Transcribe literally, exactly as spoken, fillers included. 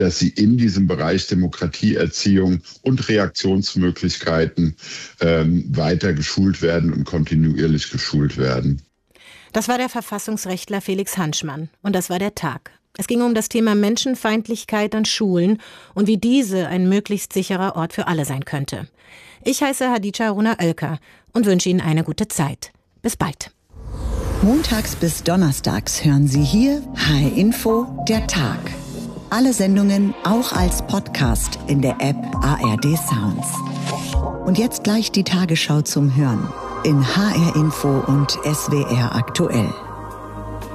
dass sie in diesem Bereich Demokratieerziehung und Reaktionsmöglichkeiten ähm, weiter geschult werden und kontinuierlich geschult werden. Das war der Verfassungsrechtler Felix Hanschmann und das war der Tag. Es ging um das Thema Menschenfeindlichkeit an Schulen und wie diese ein möglichst sicherer Ort für alle sein könnte. Ich heiße Hadija Runa-Oelker und wünsche Ihnen eine gute Zeit. Bis bald. Montags bis donnerstags hören Sie hier H R Info, der Tag. Alle Sendungen auch als Podcast in der App A R D Sounds. Und jetzt gleich die Tagesschau zum Hören in H R Info und S W R aktuell.